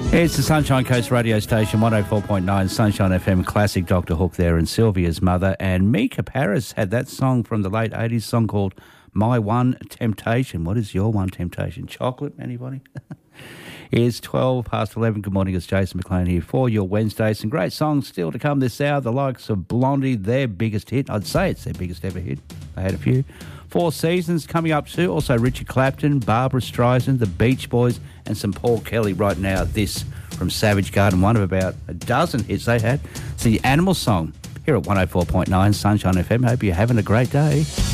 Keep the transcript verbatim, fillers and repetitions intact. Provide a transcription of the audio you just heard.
It's the Sunshine Coast radio station, one oh four point nine Sunshine F M, classic Doctor Hook there, and Sylvia's mother. And Mika Paris had that song from the late eighties, song called My One Temptation. What is your one temptation? Chocolate, anybody? It's twelve past eleven. Good morning, it's Jason McLean here for your Wednesday. Some great songs still to come this hour. The likes of Blondie, their biggest hit. I'd say it's their biggest ever hit. They had a few. Four Seasons coming up too. Also Richard Clapton, Barbara Streisand, the Beach Boys, and some Paul Kelly right now. This from Savage Garden, one of about a dozen hits they had. It's the Animal Song here at one oh four point nine Sunshine F M. Hope you're having a great day.